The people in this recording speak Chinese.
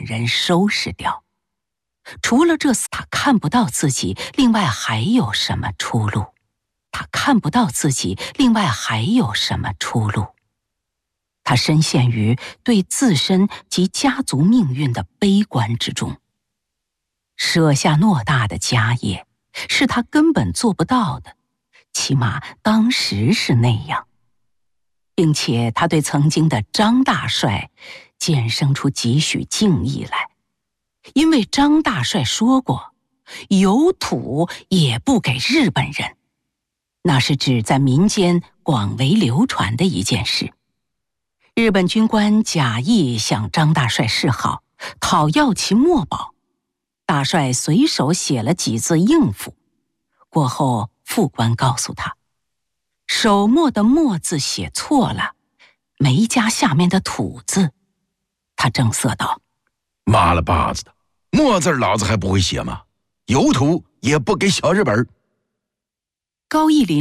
人收拾掉。除了这，他看不到自己另外还有什么出路。他看不到自己另外还有什么出路。他深陷于对自身及家族命运的悲观之中。舍下偌大的家业，是他根本做不到的，起码当时是那样。并且他对曾经的张大帅渐生出几许敬意来，因为张大帅说过，有土也不给日本人，那是指在民间广为流传的一件事。日本军官假意向张大帅示好，讨要其墨宝，大帅随手写了几字应付。过后副官告诉他，手墨的墨字写错了，没加下面的土字。他正色道， 妈了巴子的，墨字老子还不会写吗？有土也不给小日本。 高义林